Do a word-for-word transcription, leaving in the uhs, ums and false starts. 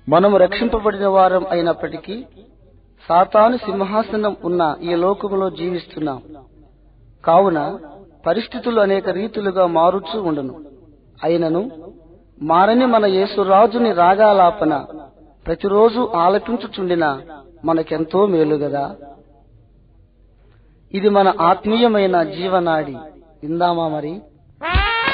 మనము రక్షింపబడిన వారం అయినప్పటికీ సాతాను సింహాసనం ఉన్న ఈ లోకములో జీవిస్తున్నాం. కావున పరిస్థితులు అనేక రీతులుగా మారుచూ ఉండును. అయినను మారని మన యేసురాజుని రాగాలాపన ప్రతిరోజు ఆలపించుచుండిన మనకెంతో మేలుగదా. ఇది మన ఆత్మీయమైన జీవనాడి. విందామా మరి?